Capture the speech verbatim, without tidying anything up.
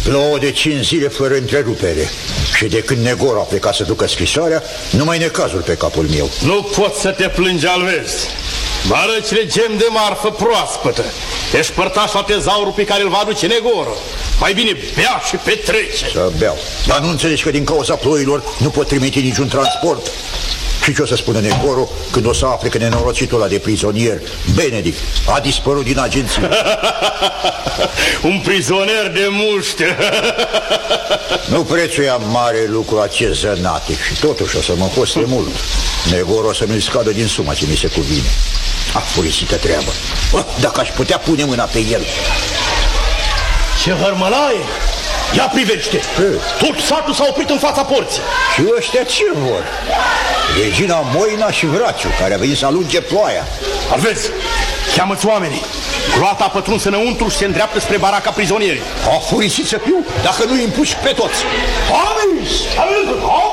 Plouă de cinci zile fără întrerupere. Și de când Negoro a plecat să ducă scrisoarea, numai necazuri pe capul meu. Nu pot să te plângi, Alvezi. Vă arăți gem de marfă proaspătă. Ești părtașul tezaurul pe care îl va aduce Negoro. Mai bine bea și petrece. Să beau. Dar nu înțelegi că din cauza ploilor nu pot trimite niciun transport? Și ce o să spună Negoro când o să afle că nenorocitul ăla de prizonier, Benedict, a dispărut din agenție? Un prizonier de muște. Nu prețuia mare lucru acest zănatic și totuși o să mă coste mult. Negoro o să nu-i scadă din suma ce mi se cuvine. A, furisită treabă. Bă, dacă aș putea pune mâna pe el. Ce hărmălaie! Ia privește! E? Tot satul s-a oprit în fața porții. Și ăștia ce vor? Regina Moina și Vraciu, care a venit să alunge ploaia. Alvezi, cheamă-ți oamenii. Gloata a pătruns înăuntru și se îndreaptă spre baraca prizonierii. A furisit să fiu, dacă nu-i împuși pe toți. Oameni!